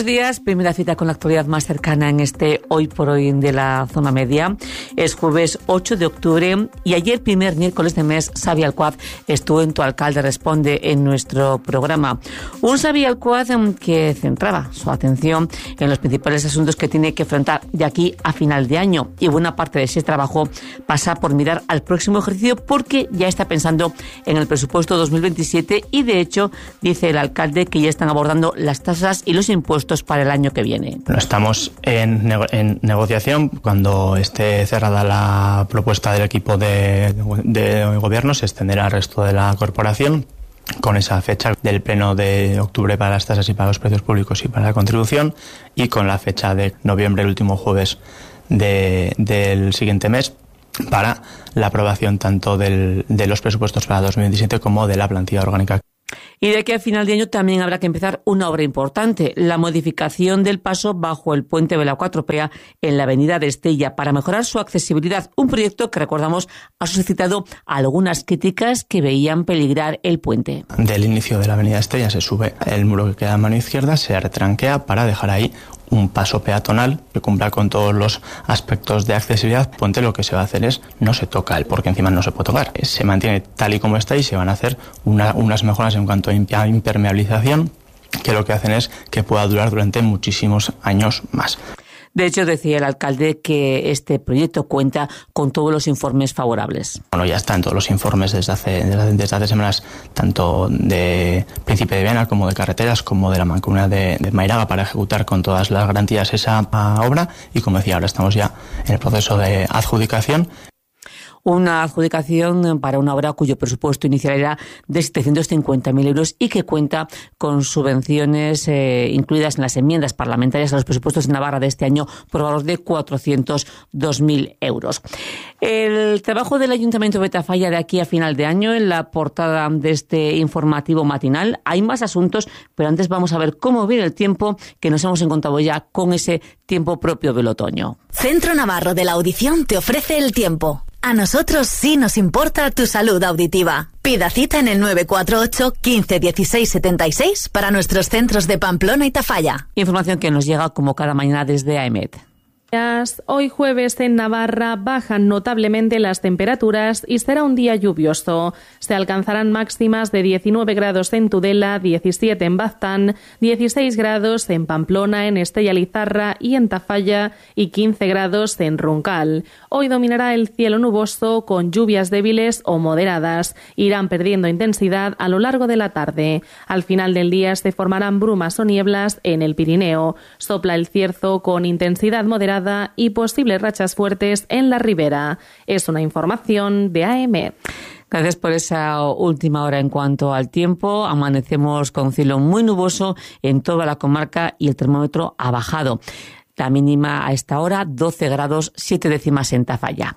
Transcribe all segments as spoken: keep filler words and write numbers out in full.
Buenos días, primera cita con la actualidad más cercana en este Hoy por Hoy de la Zona Media. Es jueves ocho de octubre y ayer, primer miércoles de mes, Xavi Alcuaz estuvo en Tu Alcalde Responde en nuestro programa. Un Xavi Alcuaz que centraba su atención en los principales asuntos que tiene que afrontar de aquí a final de año, y buena parte de ese trabajo pasa por mirar al próximo ejercicio porque ya está pensando en el presupuesto dos mil veintisiete y, de hecho, dice el alcalde que ya están abordando las tasas y los impuestos para el año que viene. Bueno, estamos en, nego- en negociación. Cuando esté cerrada la propuesta del equipo de, de gobierno, se extenderá al resto de la corporación con esa fecha del pleno de octubre para las tasas y para los precios públicos y para la contribución, y con la fecha de noviembre, el último jueves de, del siguiente mes, para la aprobación tanto del, de los presupuestos para dos mil veintisiete como de la plantilla orgánica. Y de aquí a final de año también habrá que empezar una obra importante, la modificación del paso bajo el puente de la cuatro P A en la avenida de Estella para mejorar su accesibilidad, un proyecto que, recordamos, ha suscitado algunas críticas que veían peligrar el puente. Del inicio de la avenida Estella se sube el muro que queda a mano izquierda, se retranquea para dejar ahí un paso peatonal que cumpla con todos los aspectos de accesibilidad. Puente, lo que se va a hacer es, no se toca el, porque encima no se puede tocar, se mantiene tal y como está y se van a hacer una, unas mejoras en cuanto a impermeabilización, que lo que hacen es que pueda durar durante muchísimos años más. De hecho, decía el alcalde que este proyecto cuenta con todos los informes favorables. Bueno, ya están todos los informes desde hace, desde hace semanas, tanto de Príncipe de Viana como de Carreteras, como de la Mancomunidad de, de Mairaga, para ejecutar con todas las garantías esa obra. Y como decía, ahora estamos ya en el proceso de adjudicación. Una adjudicación para una obra cuyo presupuesto inicial era de setecientos cincuenta mil euros y que cuenta con subvenciones eh, incluidas en las enmiendas parlamentarias a los presupuestos de Navarra de este año por valor de cuatrocientos dos mil euros. El trabajo del Ayuntamiento de Tafalla de aquí a final de año, en la portada de este informativo matinal. Hay más asuntos, pero antes vamos a ver cómo viene el tiempo, que nos hemos encontrado ya con ese tiempo propio del otoño. Centro Navarro de la Audición te ofrece el tiempo. A nosotros sí nos importa tu salud auditiva. Pida cita en el nueve cuatro ocho, quince, dieciséis, setenta y seis para nuestros centros de Pamplona y Tafalla. Información que nos llega como cada mañana desde AEMET. Hoy jueves en Navarra bajan notablemente las temperaturas y será un día lluvioso. Se alcanzarán máximas de diecinueve grados en Tudela, diecisiete en Baztán, dieciséis grados en Pamplona, en Estella Lizarra y en Tafalla y quince grados en Runcal. Hoy dominará el cielo nuboso con lluvias débiles o moderadas. Irán perdiendo intensidad a lo largo de la tarde. Al final del día se formarán brumas o nieblas en el Pirineo. Sopla el cierzo con intensidad moderada y posibles rachas fuertes en la ribera. Es una información de A M E. Gracias por esa última hora en cuanto al tiempo. Amanecemos con cielo muy nuboso en toda la comarca y el termómetro ha bajado. La mínima a esta hora, doce grados, siete décimas en Tafalla.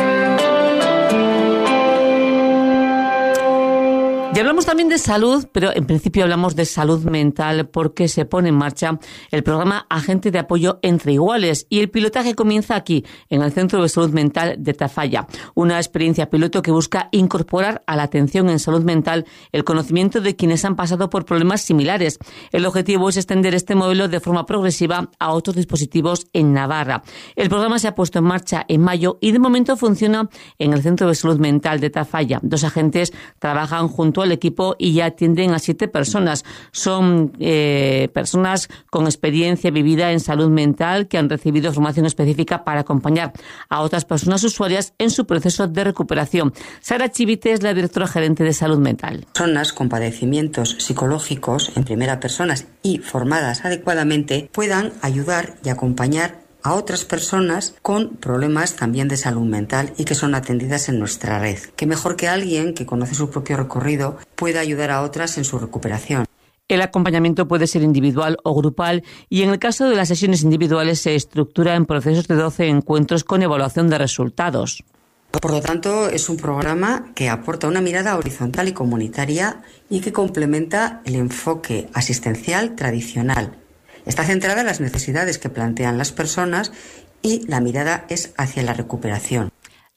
Ya hablamos también de salud, pero en principio hablamos de salud mental porque se pone en marcha el programa Agente de Apoyo Entre Iguales y el pilotaje comienza aquí, en el Centro de Salud Mental de Tafalla. Una experiencia piloto que busca incorporar a la atención en salud mental el conocimiento de quienes han pasado por problemas similares. El objetivo es extender este modelo de forma progresiva a otros dispositivos en Navarra. El programa se ha puesto en marcha en mayo y de momento funciona en el Centro de Salud Mental de Tafalla. Dos agentes trabajan junto al equipo y ya atienden a siete personas. Son eh, personas con experiencia vivida en salud mental que han recibido formación específica para acompañar a otras personas usuarias en su proceso de recuperación. Sara Chivite es la directora gerente de salud mental. Personas con padecimientos psicológicos en primera persona y formadas adecuadamente puedan ayudar y acompañar a otras personas con problemas también de salud mental y que son atendidas en nuestra red. Qué mejor que alguien que conoce su propio recorrido pueda ayudar a otras en su recuperación. El acompañamiento puede ser individual o grupal y en el caso de las sesiones individuales se estructura en procesos de doce encuentros con evaluación de resultados. Por lo tanto, es un programa que aporta una mirada horizontal y comunitaria y que complementa el enfoque asistencial tradicional. Está centrada en las necesidades que plantean las personas y la mirada es hacia la recuperación.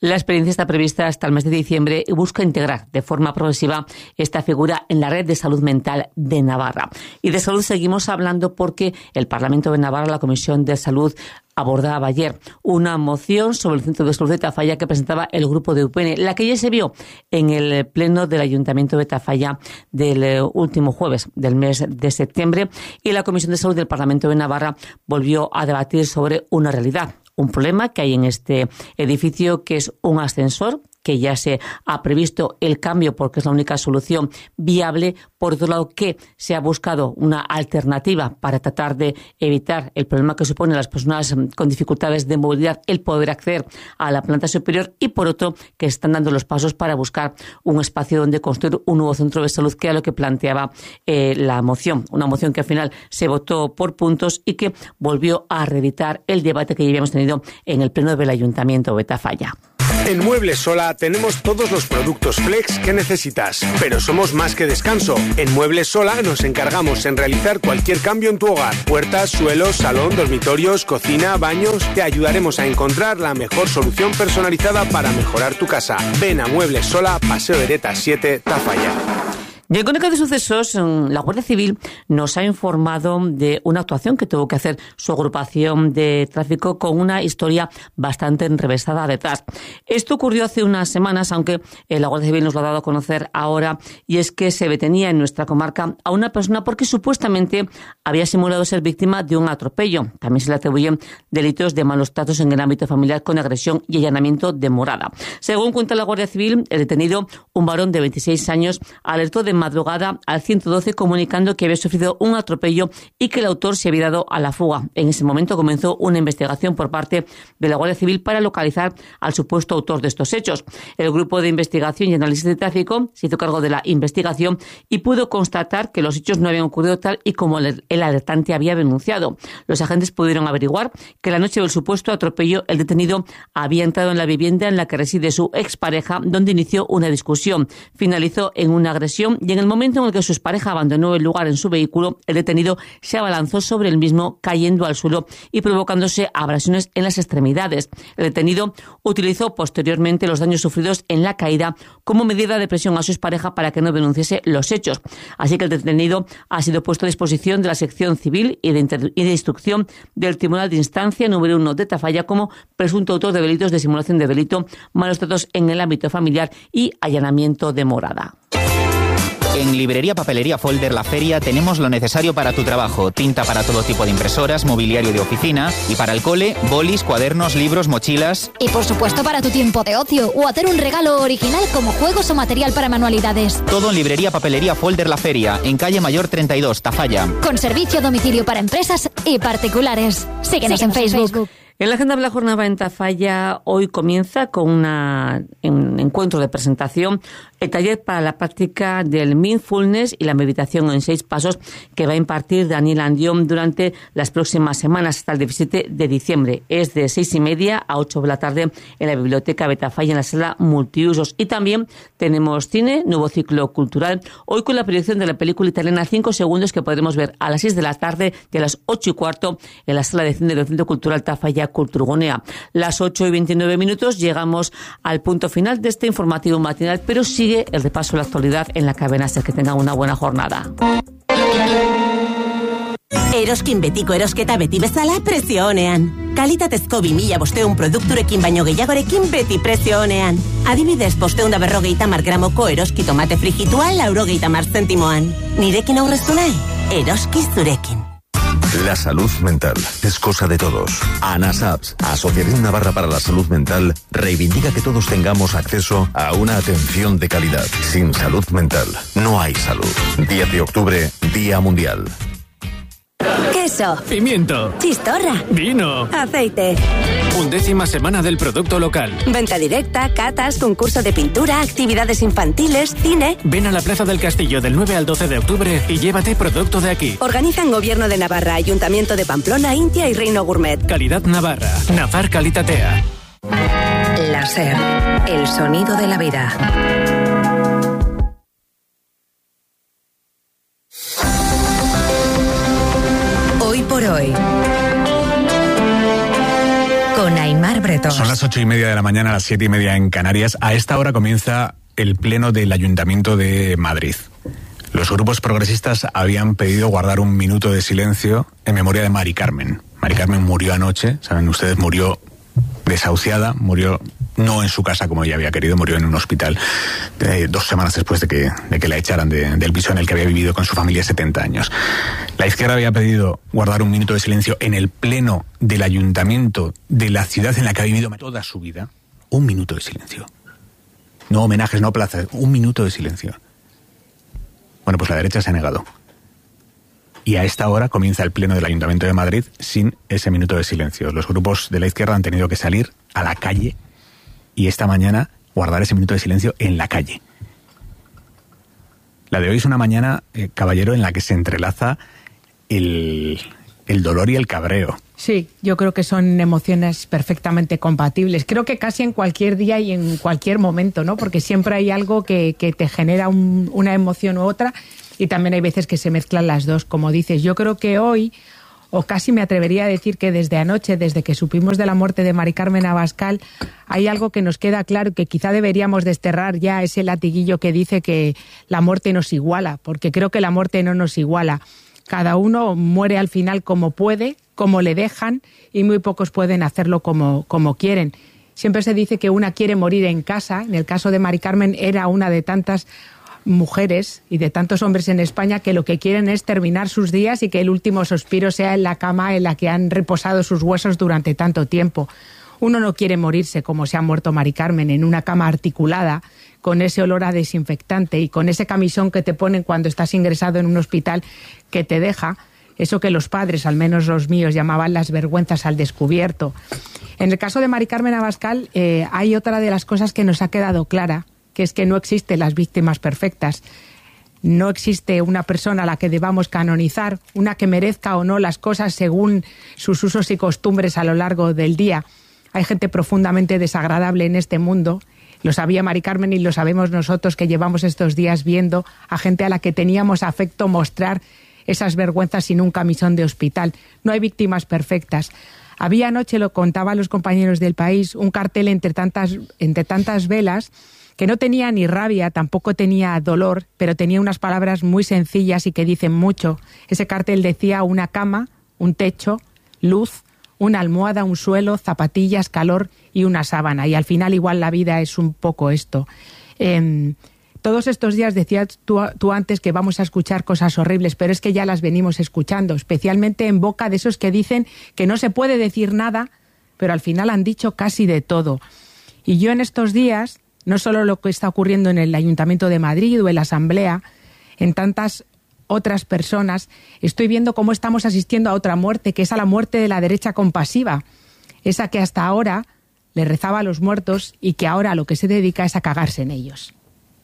La experiencia está prevista hasta el mes de diciembre y busca integrar de forma progresiva esta figura en la red de salud mental de Navarra. Y de salud seguimos hablando porque el Parlamento de Navarra, la Comisión de Salud, abordaba ayer una moción sobre el Centro de Salud de Tafalla que presentaba el grupo de U P N, la que ya se vio en el pleno del Ayuntamiento de Tafalla del último jueves del mes de septiembre, y la Comisión de Salud del Parlamento de Navarra volvió a debatir sobre una realidad, un problema que hay en este edificio, que es un ascensor que ya se ha previsto el cambio porque es la única solución viable. Por otro lado, que se ha buscado una alternativa para tratar de evitar el problema que supone a las personas con dificultades de movilidad el poder acceder a la planta superior, y por otro, que están dando los pasos para buscar un espacio donde construir un nuevo centro de salud, que era lo que planteaba eh, la moción. Una moción que al final se votó por puntos y que volvió a reeditar el debate que ya habíamos tenido en el pleno del Ayuntamiento de Tafalla. En Muebles Sola tenemos todos los productos flex que necesitas, pero somos más que descanso. En Muebles Sola nos encargamos en realizar cualquier cambio en tu hogar. Puertas, suelos, salón, dormitorios, cocina, baños. Te ayudaremos a encontrar la mejor solución personalizada para mejorar tu casa. Ven a Muebles Sola, Paseo de Ereta siete, Tafalla. Y en Crónica de Sucesos, la Guardia Civil nos ha informado de una actuación que tuvo que hacer su agrupación de tráfico con una historia bastante enrevesada detrás. Esto ocurrió hace unas semanas, aunque la Guardia Civil nos lo ha dado a conocer ahora, y es que se detenía en nuestra comarca a una persona porque supuestamente había simulado ser víctima de un atropello. También se le atribuyen delitos de malos tratos en el ámbito familiar con agresión y allanamiento de morada. Según cuenta la Guardia Civil, el detenido, un varón de veintiséis años, alertó de madrugada al ciento doce comunicando que había sufrido un atropello y que el autor se había dado a la fuga. En ese momento comenzó una investigación por parte de la Guardia Civil para localizar al supuesto autor de estos hechos. El grupo de investigación y análisis de tráfico se hizo cargo de la investigación y pudo constatar que los hechos no habían ocurrido tal y como el alertante había denunciado. Los agentes pudieron averiguar que la noche del supuesto atropello el detenido había entrado en la vivienda en la que reside su expareja, donde inició una discusión. Finalizó en una agresión y en el momento en el que su expareja abandonó el lugar en su vehículo, el detenido se abalanzó sobre el mismo, cayendo al suelo y provocándose abrasiones en las extremidades. El detenido utilizó posteriormente los daños sufridos en la caída como medida de presión a su expareja para que no denunciase los hechos. Así que el detenido ha sido puesto a disposición de la sección civil y de, inter- y de instrucción del Tribunal de Instancia número uno de Tafalla como presunto autor de delitos de simulación de delito, malos tratos en el ámbito familiar y allanamiento de morada. En Librería Papelería Folder La Feria tenemos lo necesario para tu trabajo. Tinta para todo tipo de impresoras, mobiliario de oficina, y para el cole, bolis, cuadernos, libros, mochilas. Y por supuesto para tu tiempo de ocio o hacer un regalo original como juegos o material para manualidades. Todo en Librería Papelería Folder La Feria, en calle Mayor treinta y dos, Tafalla. Con servicio a domicilio para empresas y particulares. Síguenos, Síguenos en Facebook. En Facebook. En la agenda de la jornada en Tafalla hoy comienza con una, un encuentro de presentación, el taller para la práctica del mindfulness y la meditación en seis pasos que va a impartir Daniel Andión durante las próximas semanas hasta el diecisiete de diciembre. Es de seis y media a ocho de la tarde en la Biblioteca de Tafalla, en la sala multiusos. Y también tenemos cine, nuevo ciclo cultural, hoy con la proyección de la película italiana cinco segundos que podremos ver a las seis de la tarde y a las ocho y cuarto en la sala de cine del Centro Cultural Tafalla Culturgonea. Las ocho y veintinueve minutos llegamos al punto final de este informativo matinal, pero sigue el repaso de la actualidad en la cadena. Hasta que tengan una buena jornada. Eroskin betiko erosketa beti bezala prezio onean. Kalitatezko bi mila bosteun produkturekin baino gehiagorekin beti prezio onean. Adibidez, bosteun da berrogeita mar gramoko eroski tomate frijitua laurogeita mar zentimoan. Nirekin aurreztu nahi? Eroski zurekin. La salud mental es cosa de todos. ANASAPS, Asociación Navarra para la Salud Mental, reivindica que todos tengamos acceso a una atención de calidad. Sin salud mental, no hay salud. diez de octubre, Día Mundial. Queso. Pimiento. Chistorra. Vino. Aceite. Undécima semana del producto local. Venta directa, catas, concurso de pintura, actividades infantiles, cine. Ven a la Plaza del Castillo del nueve al doce de octubre y llévate producto de aquí. Organizan Gobierno de Navarra, Ayuntamiento de Pamplona, Intia y Reino Gourmet. Calidad Navarra. Nafar Calitatea. Láser. El sonido de la vida. Hoy por hoy, con Aimar Bretón. todos. Son las ocho y media de la mañana, las siete y media en Canarias. A esta hora comienza el pleno del Ayuntamiento de Madrid. Los grupos progresistas habían pedido guardar un minuto de silencio en memoria de Mari Carmen. Mari Carmen murió anoche, saben ustedes, murió desahuciada, murió no en su casa como ella había querido, murió en un hospital eh, dos semanas después de que, de que la echaran de, del piso en el que había vivido con su familia setenta años. La izquierda había pedido guardar un minuto de silencio en el pleno del Ayuntamiento de la ciudad en la que ha vivido toda su vida. Un minuto de silencio. No homenajes, no plazas, un minuto de silencio. Bueno, pues la derecha se ha negado. Y a esta hora comienza el pleno del Ayuntamiento de Madrid sin ese minuto de silencio. Los grupos de la izquierda han tenido que salir a la calle y esta mañana guardar ese minuto de silencio en la calle. La de hoy es una mañana, eh, caballero, en la que se entrelaza el, el dolor y el cabreo. Sí, yo creo que son emociones perfectamente compatibles. Creo que casi en cualquier día y en cualquier momento, ¿no? Porque siempre hay algo que, que te genera un, una emoción u otra, y también hay veces que se mezclan las dos, como dices. Yo creo que hoy, o casi me atrevería a decir que desde anoche, desde que supimos de la muerte de Mari Carmen Abascal, hay algo que nos queda claro y que quizá deberíamos desterrar ya, ese latiguillo que dice que la muerte nos iguala, porque creo que la muerte no nos iguala. Cada uno muere al final como puede, como le dejan, y muy pocos pueden hacerlo como, como quieren. Siempre se dice que una quiere morir en casa. En el caso de Mari Carmen era una de tantas mujeres y de tantos hombres en España que lo que quieren es terminar sus días y que el último suspiro sea en la cama en la que han reposado sus huesos durante tanto tiempo. Uno no quiere morirse como se ha muerto Mari Carmen, en una cama articulada, con ese olor a desinfectante y con ese camisón que te ponen cuando estás ingresado en un hospital, que te deja eso que los padres, al menos los míos, llamaban las vergüenzas al descubierto. En el caso de Mari Carmen Abascal, eh, hay otra de las cosas que nos ha quedado clara, que es que no existen las víctimas perfectas. No existe una persona a la que debamos canonizar, una que merezca o no las cosas según sus usos y costumbres a lo largo del día. Hay gente profundamente desagradable en este mundo. Lo sabía Mari Carmen y lo sabemos nosotros, que llevamos estos días viendo a gente a la que teníamos afecto mostrar esas vergüenzas sin un camisón de hospital. No hay víctimas perfectas. Había anoche, lo contaban los compañeros del País, un cartel entre tantas, entre tantas velas que no tenía ni rabia, tampoco tenía dolor, pero tenía unas palabras muy sencillas y que dicen mucho. Ese cartel decía: una cama, un techo, luz, una almohada, un suelo, zapatillas, calor y una sábana. Y al final igual la vida es un poco esto. Eh, todos estos días decías tú, tú antes que vamos a escuchar cosas horribles, pero es que ya las venimos escuchando, especialmente en boca de esos que dicen que no se puede decir nada, pero al final han dicho casi de todo. Y yo en estos días, no solo lo que está ocurriendo en el Ayuntamiento de Madrid o en la Asamblea, en tantas otras personas, estoy viendo cómo estamos asistiendo a otra muerte, que es a la muerte de la derecha compasiva, esa que hasta ahora le rezaba a los muertos y que ahora lo que se dedica es a cagarse en ellos.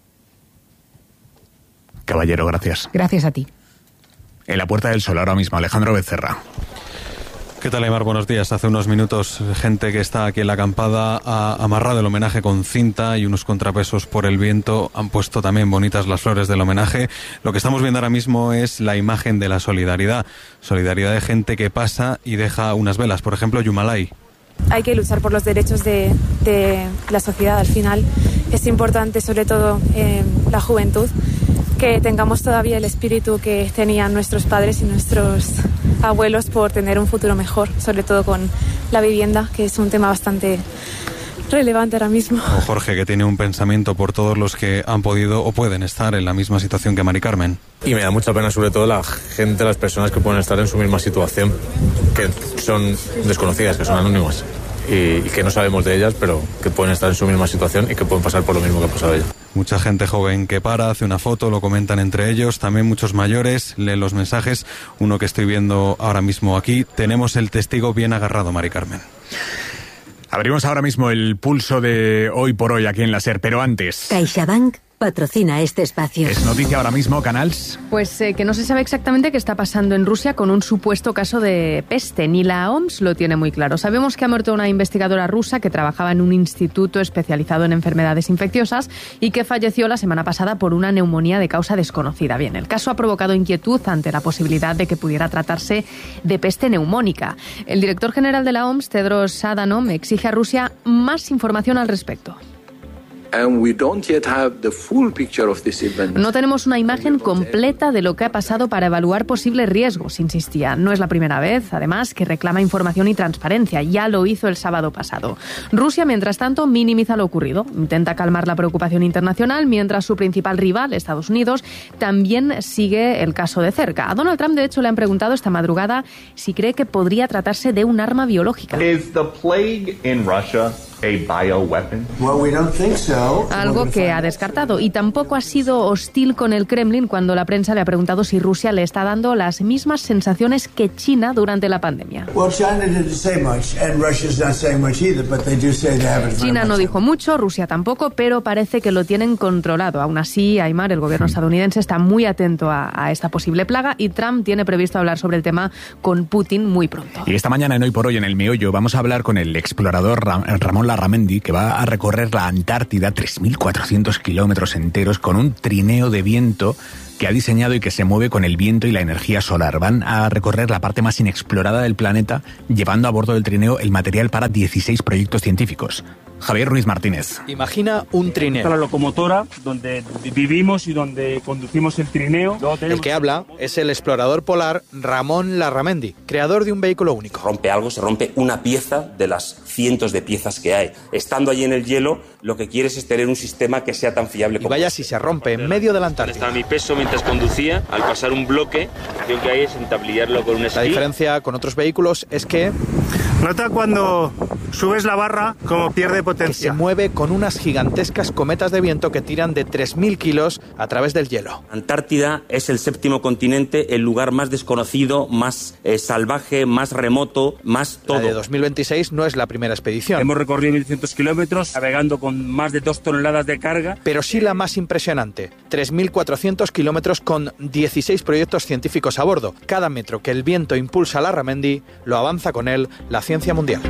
Caballero, gracias. Gracias a ti. En la Puerta del Sol ahora mismo, Alejandro Becerra. ¿Qué tal, Aymar? Buenos días. Hace unos minutos, gente que está aquí en la acampada ha amarrado el homenaje con cinta y unos contrapesos por el viento. Han puesto también bonitas las flores del homenaje. Lo que estamos viendo ahora mismo es la imagen de la solidaridad. Solidaridad de gente que pasa y deja unas velas. Por ejemplo, Yumalay. Hay que luchar por los derechos de, de la sociedad. Al final es importante, sobre todo eh, la juventud, que tengamos todavía el espíritu que tenían nuestros padres y nuestros abuelos por tener un futuro mejor, sobre todo con la vivienda, que es un tema bastante relevante ahora mismo. O Jorge, que tiene un pensamiento por todos los que han podido o pueden estar en la misma situación que Mari Carmen. Y me da mucha pena sobre todo la gente, las personas que pueden estar en su misma situación, que son desconocidas, que son anónimas y, y que no sabemos de ellas, pero que pueden estar en su misma situación y que pueden pasar por lo mismo que ha pasado ella. Mucha gente joven que para, hace una foto, lo comentan entre ellos, también muchos mayores, leen los mensajes. Uno que estoy viendo ahora mismo aquí: tenemos el testigo bien agarrado, Mari Carmen. Abrimos ahora mismo el pulso de Hoy por Hoy aquí en la SER, pero antes... CaixaBank patrocina este espacio. Es noticia ahora mismo, Canals. Pues eh, que no se sabe exactamente qué está pasando en Rusia con un supuesto caso de peste. Ni la O M S lo tiene muy claro. Sabemos que ha muerto una investigadora rusa que trabajaba en un instituto especializado en enfermedades infecciosas y que falleció la semana pasada por una neumonía de causa desconocida. Bien, el caso ha provocado inquietud ante la posibilidad de que pudiera tratarse de peste neumónica. El director general de la O M S, Tedros Adhanom, exige a Rusia más información al respecto. No tenemos una imagen completa de lo que ha pasado para evaluar posibles riesgos, insistía. No es la primera vez, además, que reclama información y transparencia. Ya lo hizo el sábado pasado. Rusia, mientras tanto, minimiza lo ocurrido. Intenta calmar la preocupación internacional, mientras su principal rival, Estados Unidos, también sigue el caso de cerca. A Donald Trump, de hecho, le han preguntado esta madrugada si cree que podría tratarse de un arma biológica. Is the plague in Russia a bioweapon? Well, we don't think so. Algo que ha descartado, y tampoco ha sido hostil con el Kremlin cuando la prensa le ha preguntado si Rusia le está dando las mismas sensaciones que China durante la pandemia. China no dijo mucho, Rusia tampoco, pero parece que lo tienen controlado. Aún así, Aymar, el gobierno estadounidense está muy atento a, a esta posible plaga y Trump tiene previsto hablar sobre el tema con Putin muy pronto. Y esta mañana en Hoy por Hoy, en El Meollo, vamos a hablar con el explorador Ram- Ramón Larramendi, que va a recorrer la Antártida, tres mil cuatrocientos kilómetros enteros, con un trineo de viento que ha diseñado y que se mueve con el viento y la energía solar. Van a recorrer la parte más inexplorada del planeta, llevando a bordo del trineo el material para dieciséis proyectos científicos. Javier Ruiz Martínez. Imagina un trineo. La locomotora donde vivimos y donde conducimos el trineo. Tenemos... El que habla es el explorador polar Ramón Larramendi, creador de un vehículo único. Rompe algo, se rompe una pieza de las cientos de piezas que hay. Estando allí en el hielo, lo que quieres es tener un sistema que sea tan fiable como... Y vaya si se rompe en medio de la Antártida. Estaba mi peso mientras conducía, al pasar un bloque, la acción que hay es entablillarlo con un esquí. La diferencia con otros vehículos es que... Nota cuando subes la barra como pierde potencia. Que se mueve con unas gigantescas cometas de viento que tiran de tres mil kilos a través del hielo. Antártida es el séptimo continente, el lugar más desconocido, más eh, salvaje, más remoto, más todo. La de dos mil veintiséis no es la primera expedición. Hemos recorrido mil doscientos kilómetros, navegando con más de dos toneladas de carga. Pero sí la más impresionante, tres mil cuatrocientos kilómetros con dieciséis proyectos científicos a bordo. Cada metro que el viento impulsa a Larramendi, lo avanza con él la ciencia mundial.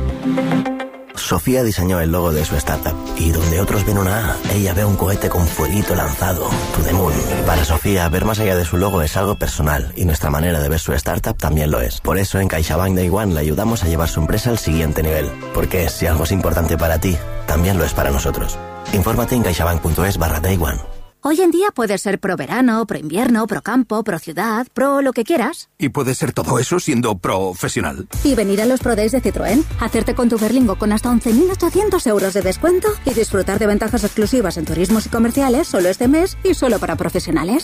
Sofía diseñó el logo de su startup y donde otros ven una A, ella ve un cohete con fueguito lanzado, to the moon. Para Sofía, ver más allá de su logo es algo personal y nuestra manera de ver su startup también lo es. Por eso en CaixaBank Day One le ayudamos a llevar su empresa al siguiente nivel. Porque si algo es importante para ti, también lo es para nosotros. Infórmate en caixabank.es barra Day One. Hoy en día puedes ser pro verano, pro invierno, pro campo, pro ciudad, pro lo que quieras. Y puedes ser todo eso siendo profesional. Y venir a los Pro Days de Citroën, hacerte con tu Berlingo con hasta once mil ochocientos euros de descuento y disfrutar de ventajas exclusivas en turismos y comerciales solo este mes y solo para profesionales.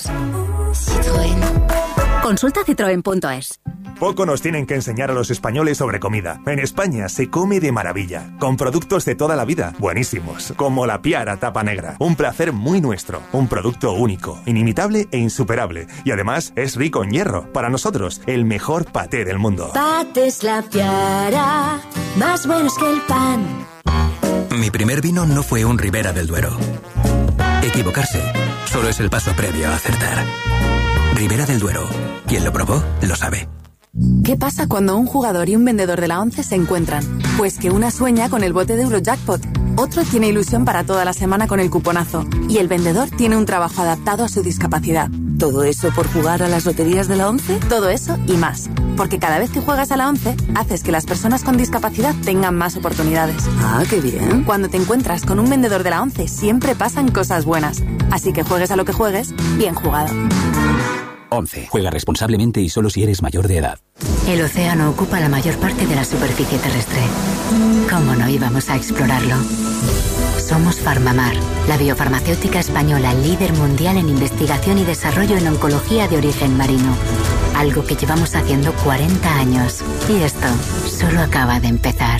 Citroën. Consulta citroen punto es. Poco nos tienen que enseñar a los españoles sobre comida. En España se come de maravilla, con productos de toda la vida, buenísimos, como la Piara Tapa Negra. Un placer muy nuestro, un producto único, inimitable e insuperable. Y además es rico en hierro. Para nosotros, el mejor paté del mundo. Patés La Piara, más buenos que el pan. Mi primer vino no fue un Ribera del Duero. Equivocarse solo es el paso previo a acertar. Ribera del Duero. Quien lo probó, lo sabe. ¿Qué pasa cuando un jugador y un vendedor de la ONCE se encuentran? Pues que una sueña con el bote de Eurojackpot, otro tiene ilusión para toda la semana con el cuponazo y el vendedor tiene un trabajo adaptado a su discapacidad. ¿Todo eso por jugar a las loterías de la ONCE? Todo eso y más. Porque cada vez que juegas a la ONCE, haces que las personas con discapacidad tengan más oportunidades. Ah, qué bien. Cuando te encuentras con un vendedor de la ONCE, siempre pasan cosas buenas. Así que juegues a lo que juegues, bien jugado. once. Juega responsablemente y solo si eres mayor de edad. El océano ocupa la mayor parte de la superficie terrestre. ¿Cómo no íbamos a explorarlo? Somos Farmamar, la biofarmacéutica española líder mundial en investigación y desarrollo en oncología de origen marino. Algo que llevamos haciendo cuarenta años. Y esto solo acaba de empezar.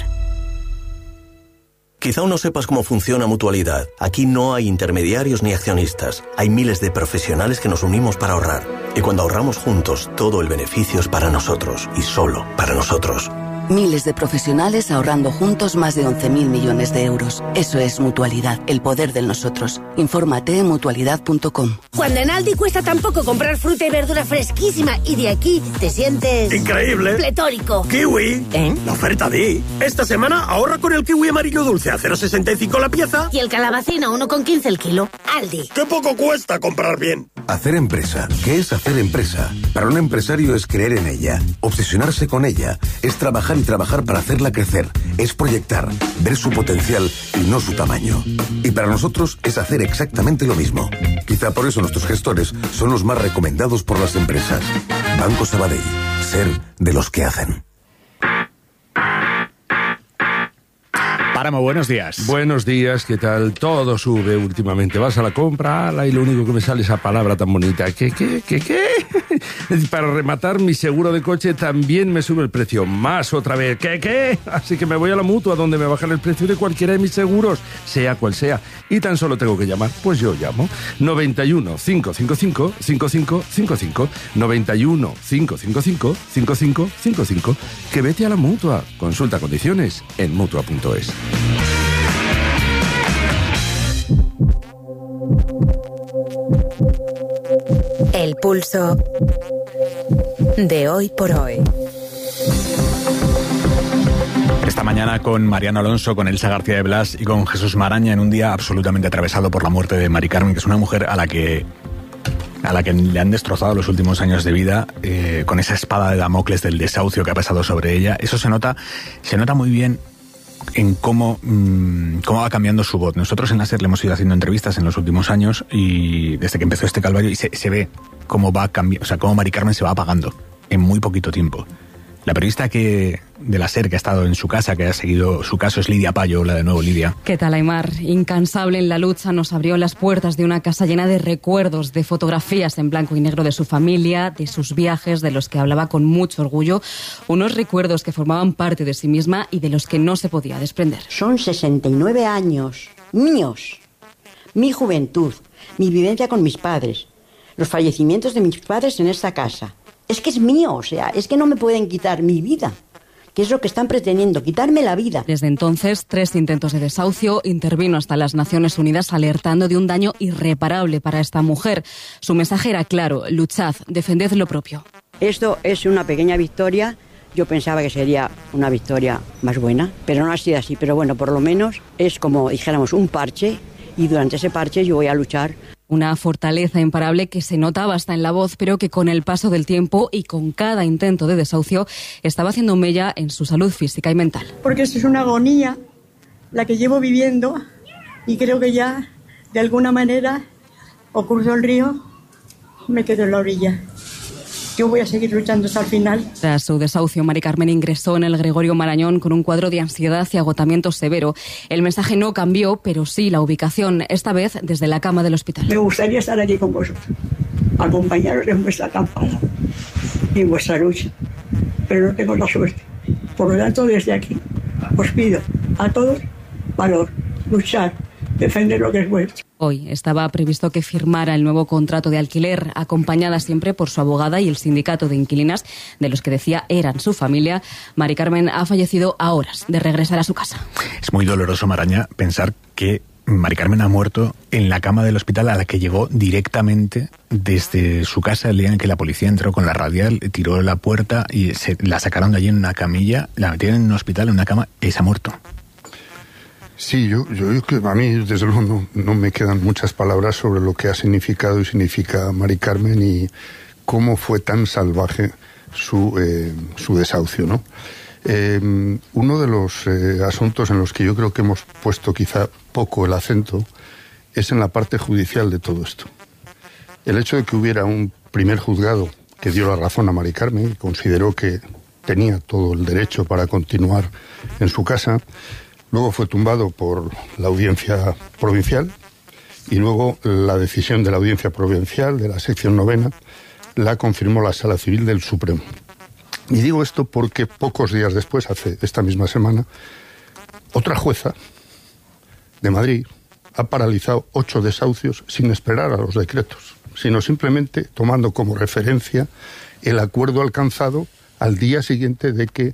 Quizá aún no sepas cómo funciona Mutualidad. Aquí no hay intermediarios ni accionistas. Hay miles de profesionales que nos unimos para ahorrar. Y cuando ahorramos juntos, todo el beneficio es para nosotros y solo para nosotros. Miles de profesionales ahorrando juntos más de once mil millones de euros. Eso es Mutualidad, el poder del nosotros. Infórmate en mutualidad punto com. Cuando en Aldi cuesta tan poco comprar fruta y verdura fresquísima y de aquí te sientes... ¡increíble! ¡Pletórico! ¡Kiwi! ¿Eh? La oferta de... Esta semana ahorra con el kiwi amarillo dulce a cero coma sesenta y cinco la pieza. Y el calabacín a uno con quince el kilo. Aldi. ¡Qué poco cuesta comprar bien! Hacer empresa. ¿Qué es hacer empresa? Para un empresario es creer en ella, obsesionarse con ella, es trabajar y trabajar para hacerla crecer, es proyectar, ver su potencial y no su tamaño. Y para nosotros es hacer exactamente lo mismo. Quizá por eso nuestros gestores son los más recomendados por las empresas. Banco Sabadell. Ser de los que hacen. Páramo, buenos días. Buenos días, ¿qué tal? Todo sube últimamente. Vas a la compra, ala, y lo único que me sale es esa palabra tan bonita. ¿Qué, qué, qué, qué? Para rematar, mi seguro de coche también me sube el precio. Más otra vez. ¿Qué, qué? Así que me voy a la Mutua, donde me bajan el precio de cualquiera de mis seguros, sea cual sea. Y tan solo tengo que llamar. Pues yo llamo. noventa y uno, cinco cinco cinco, cinco cinco cinco cinco. noventa y uno, cinco cinco cinco, cinco cinco cinco cinco. Que vete a la Mutua. Consulta condiciones en mutua punto es. El pulso de hoy por hoy. Esta mañana con Mariano Alonso, con Elsa García de Blas y con Jesús Maraña, en un día absolutamente atravesado por la muerte de Mari Carmen, que es una mujer a la que a la que le han destrozado los últimos años de vida, eh, con esa espada de Damocles del desahucio que ha pasado sobre ella. Eso se nota, se nota muy bien en cómo, mmm, cómo va cambiando su voz. Nosotros en la SER le hemos ido haciendo entrevistas en los últimos años y desde que empezó este calvario, y se, se ve cómo va cambiando, o sea, cómo Mari Carmen se va apagando en muy poquito tiempo. La periodista que de la SER que ha estado en su casa, que ha seguido su caso, es Lidia Payo. Hola de nuevo, Lidia. ¿Qué tal, Aimar? Incansable en la lucha, nos abrió las puertas de una casa llena de recuerdos, de fotografías en blanco y negro de su familia, de sus viajes, de los que hablaba con mucho orgullo. Unos recuerdos que formaban parte de sí misma y de los que no se podía desprender. Son sesenta y nueve años míos, mi juventud, mi vivencia con mis padres, los fallecimientos de mis padres en esta casa. Es que es mío, o sea, es que no me pueden quitar mi vida, que es lo que están pretendiendo, quitarme la vida. Desde entonces, tres intentos de desahucio, intervino hasta las Naciones Unidas alertando de un daño irreparable para esta mujer. Su mensaje era claro: luchad, defended lo propio. Esto es una pequeña victoria. Yo pensaba que sería una victoria más buena, pero no ha sido así. Pero bueno, por lo menos es como dijéramos un parche, y durante ese parche yo voy a luchar. Una fortaleza imparable que se notaba hasta en la voz, pero que con el paso del tiempo y con cada intento de desahucio estaba haciendo mella en su salud física y mental. Porque esto es una agonía la que llevo viviendo y creo que ya, de alguna manera, o cruzo el río, me quedo en la orilla. Yo voy a seguir luchando hasta el final. Tras su desahucio, Mari Carmen ingresó en el Gregorio Marañón con un cuadro de ansiedad y agotamiento severo. El mensaje no cambió, pero sí la ubicación, esta vez desde la cama del hospital. Me gustaría estar aquí con vosotros, acompañaros en vuestra acampada y en vuestra lucha, pero no tengo la suerte. Por lo tanto, desde aquí os pido a todos valor, luchar, defender lo que es vuestro. Hoy estaba previsto que firmara el nuevo contrato de alquiler, acompañada siempre por su abogada y el sindicato de inquilinas, de los que decía eran su familia. Mari Carmen ha fallecido a horas de regresar a su casa. Es muy doloroso, Maraña, pensar que Mari Carmen ha muerto en la cama del hospital, a la que llegó directamente desde su casa el día en que la policía entró con la radial, tiró la puerta y se, la sacaron de allí en una camilla, la metieron en un hospital, en una cama, y se ha muerto. Sí, yo, yo, yo a mí desde luego no, no me quedan muchas palabras sobre lo que ha significado y significa Mari Carmen y cómo fue tan salvaje su, eh, su desahucio, ¿no? Eh, uno de los eh, asuntos en los que yo creo que hemos puesto quizá poco el acento es en la parte judicial de todo esto. El hecho de que hubiera un primer juzgado que dio la razón a Mari Carmen y consideró que tenía todo el derecho para continuar en su casa. Luego fue tumbado por la audiencia provincial y luego la decisión de la audiencia provincial de la sección novena la confirmó la Sala Civil del Supremo. Y digo esto porque pocos días después, hace esta misma semana, otra jueza de Madrid ha paralizado ocho desahucios sin esperar a los decretos, sino simplemente tomando como referencia el acuerdo alcanzado al día siguiente de que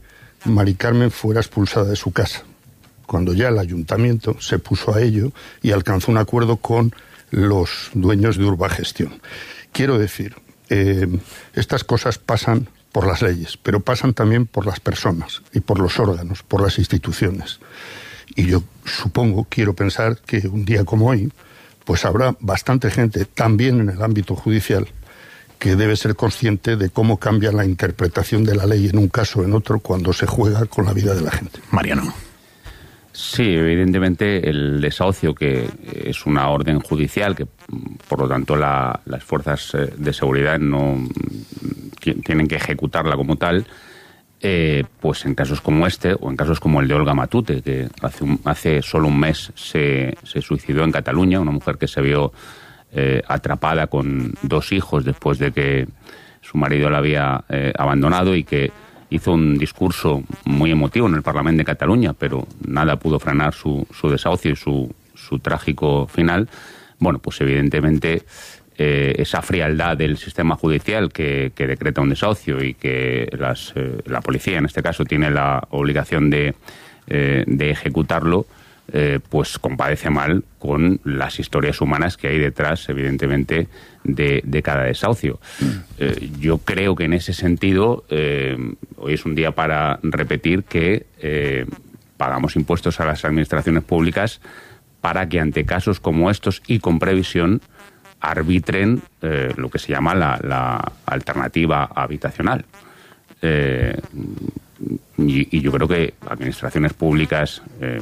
Mari Carmen fuera expulsada de su casa, cuando ya el ayuntamiento se puso a ello y alcanzó un acuerdo con los dueños de Urbagestión. Quiero decir, eh, estas cosas pasan por las leyes, pero pasan también por las personas y por los órganos, por las instituciones. Y yo supongo, quiero pensar que un día como hoy, pues habrá bastante gente, también en el ámbito judicial, que debe ser consciente de cómo cambia la interpretación de la ley en un caso o en otro cuando se juega con la vida de la gente. Mariano. Sí, evidentemente el desahucio, que es una orden judicial, que por lo tanto la, las fuerzas de seguridad no tienen que ejecutarla como tal, eh, pues en casos como este, o en casos como el de Olga Matute, que hace, un, hace solo un mes se, se suicidó en Cataluña, una mujer que se vio eh, atrapada con dos hijos después de que su marido la había eh, abandonado, y que hizo un discurso muy emotivo en el Parlamento de Cataluña, pero nada pudo frenar su, su desahucio y su, su trágico final. Bueno, pues evidentemente eh, esa frialdad del sistema judicial que, que decreta un desahucio, y que las, eh, la policía, en este caso, tiene la obligación de, eh, de ejecutarlo, eh, pues compadece mal con las historias humanas que hay detrás, evidentemente, de, de cada desahucio. Eh, yo creo que en ese sentido, eh, hoy es un día para repetir que eh, pagamos impuestos a las administraciones públicas para que ante casos como estos, y con previsión, arbitren eh, lo que se llama la, la alternativa habitacional. Eh, y, y yo creo que administraciones públicas, eh,